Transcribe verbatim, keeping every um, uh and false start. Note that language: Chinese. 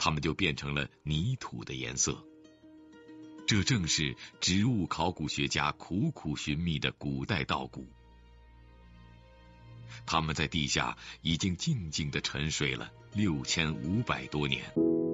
它们就变成了泥土的颜色。这正是植物考古学家苦苦寻觅的古代稻谷。它们在地下已经静静地沉睡了六千五百多年。